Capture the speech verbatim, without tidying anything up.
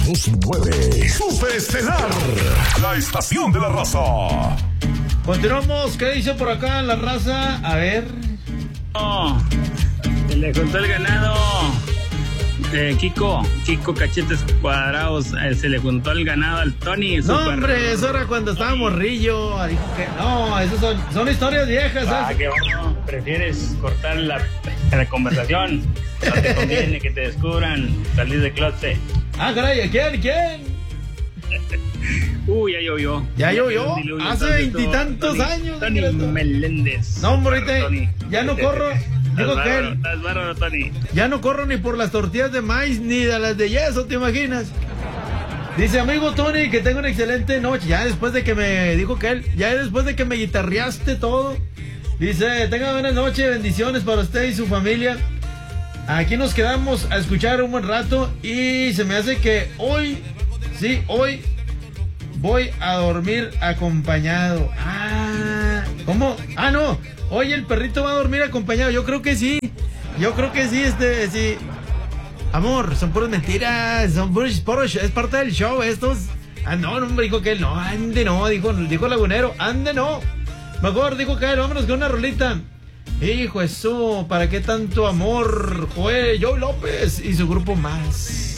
dos nueve. Superestelar, la estación de la raza. Continuamos, ¿qué dice por acá la raza? A ver. Oh, se le juntó el ganado. Eh, Kiko, Kiko Cachetes Cuadrados, eh, se le juntó el ganado al Tony. No, super... hombre, eso era cuando estaba morrillo. Dijo que no, eso son, son historias viejas. Ah, ¿sabes? qué bueno. ¿Prefieres cortar la, la conversación? No te conviene que te descubran salir de closet. Ah, caray, ¿quién? ¿Quién? Uy, ya llovió. Ya llovió. Diluvio, Hace veintitantos Tony, años. Tony Meléndez. No, hombre, ahorita Tony. ya no corro. Digo Estás que bárbaro, él, estás bárbaro, Tony. ya no corro ni por las tortillas de maíz ni de las de yeso, ¿te imaginas? Dice, amigo Tony, que tenga una excelente noche. Ya después de que me dijo que él, ya después de que me guitarreaste todo. Dice, tenga buenas noches, bendiciones para usted y su familia. Aquí nos quedamos a escuchar un buen rato y se me hace que hoy, sí, hoy voy a dormir acompañado. Ah, ¿cómo? Ah, no, hoy el perrito va a dormir acompañado. Yo creo que sí, yo creo que sí, este, sí. Amor, son puras mentiras, son puros, puros, es parte del show estos. Ah, no, no, hombre, dijo que él, no, ande no, dijo, dijo Lagunero, ande no. Mejor dijo que él, vámonos con una rolita. Hijo, eso, ¿para qué tanto amor? Joel, Joe López y su grupo Más.